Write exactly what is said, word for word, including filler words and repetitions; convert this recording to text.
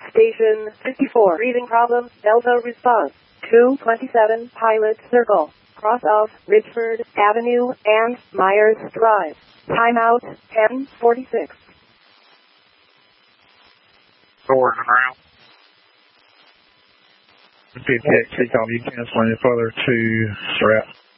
Station fifty-four, breathing problems, Delta response. two twenty-seven Pilot Circle, cross of Ridgeford Avenue and Myers Drive. Timeout ten forty-six. Forward and around. fifty-eight, take off. You cancel any further to Surratt.